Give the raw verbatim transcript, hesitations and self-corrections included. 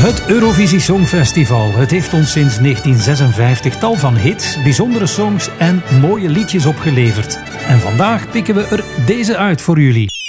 Het Eurovisie Songfestival. Het heeft ons sinds negentien zesenvijftig tal van hits, bijzondere songs en mooie liedjes opgeleverd. En vandaag pikken we er deze uit voor jullie.